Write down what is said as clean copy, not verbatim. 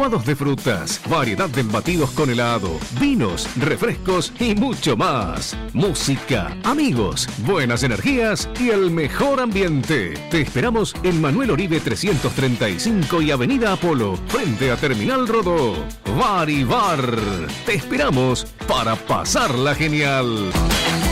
licuados de frutas, variedad de embatidos con helado, vinos, refrescos y mucho más. Música, amigos, buenas energías y el mejor ambiente. Te esperamos en Manuel Oribe 335 y Avenida Apolo, frente a Terminal Rodó. Bar y Bar. Te esperamos para pasarla genial.